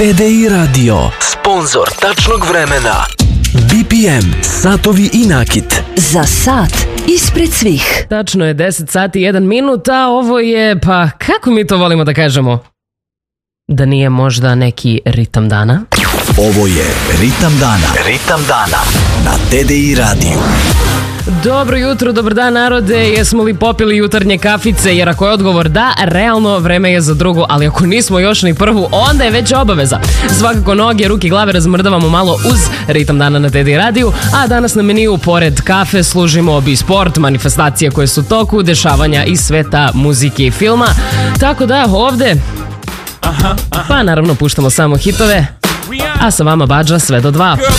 TDI Radio, sponzor tačnog vremena. BPM, satovi i nakit. Za sat ispred svih. Tačno je 10 sati 1 minut, a ovo je, pa kako mi to volimo da kažemo? Da nije možda neki ritam dana? Ovo je Ritam dana. Ritam dana na TDI Radio. Dobro jutro, dobar dan narode, jesmo li popili jutarnje kafice, jer ako je odgovor da, realno vreme je za drugu, ali ako nismo još ni prvu, onda je već obaveza. Svakako noge, ruke, glave razmrdavamo malo uz Ritam dana na TDI radiju, a danas na meniju pored kafe služimo bi sport, manifestacije koje su u toku, dešavanja iz sveta muzike i filma, tako da ovde, pa naravno puštamo samo hitove, a sa vama Badža sve do 2.